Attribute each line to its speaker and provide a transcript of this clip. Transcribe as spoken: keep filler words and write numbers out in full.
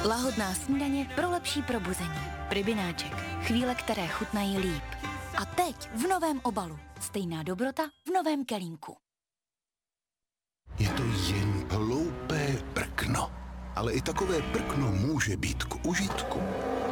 Speaker 1: Lahodná snídaně pro lepší probuzení. Pribináček. Chvíle, které chutnají líp. A teď v novém obalu. Stejná dobrota v novém kelímku.
Speaker 2: Je to jen hloupé prkno. Ale i takové prkno může být k užitku.